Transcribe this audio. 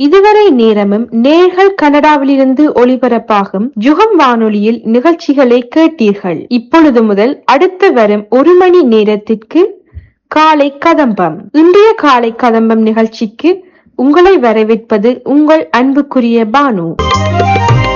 இதுவரை நேரமும் நேர்கள் கனடாவிலிருந்து ஒளிபரப்பாகும் யுகம் வானொலியில் நிகழ்ச்சிகளை கேட்டீர்கள். இப்பொழுது முதல் அடுத்து வரும் 1 மணி நேரத்திற்கு காலை கதம்பம். இன்றைய காலை கதம்பம் நிகழ்ச்சிக்கு உங்களை வரவேற்பது உங்கள் அன்புக்குரிய பானு.